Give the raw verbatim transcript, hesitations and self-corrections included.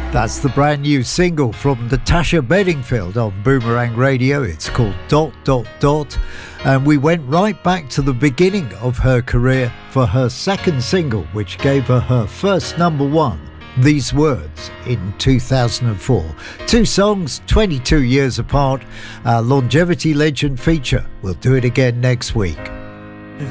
That's the brand new single from Natasha Bedingfield on Boomerang Radio. It's called Dot Dot Dot, and we went right back to the beginning of her career for her second single, which gave her her first number one, These Words, in two thousand four. Two songs, twenty-two years apart. Our longevity legend feature. We'll do it again next week.